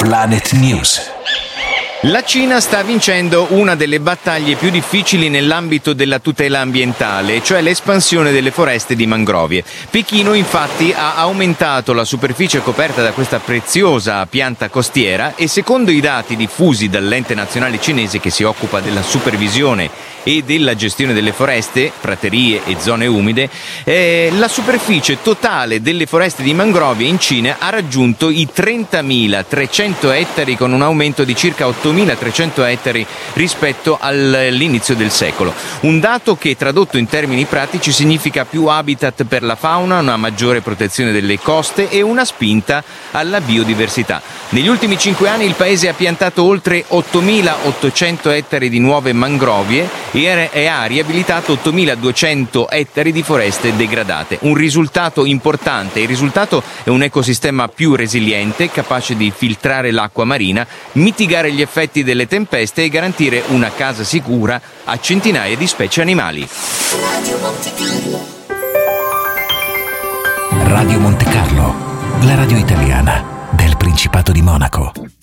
Planet News. La Cina sta vincendo una delle battaglie più difficili nell'ambito della tutela ambientale, cioè l'espansione delle foreste di mangrovie. Pechino infatti ha aumentato la superficie coperta da questa preziosa pianta costiera e secondo i dati diffusi dall'ente nazionale cinese che si occupa della supervisione e della gestione delle foreste, praterie e zone umide, la superficie totale delle foreste di mangrovie in Cina ha raggiunto i 30.300 ettari con un aumento di circa 8.300 ettari rispetto all'inizio del secolo. Un dato che tradotto in termini pratici significa più habitat per la fauna, una maggiore protezione delle coste e una spinta alla biodiversità. Negli ultimi 5 anni il paese ha piantato oltre 8.800 ettari di nuove mangrovie e ha riabilitato 8.200 ettari di foreste degradate. Un risultato importante. Il risultato è un ecosistema più resiliente, capace di filtrare l'acqua marina, mitigare gli effetti delle tempeste e garantire una casa sicura a centinaia di specie animali. Radio Monte Carlo, la radio italiana del Principato di Monaco.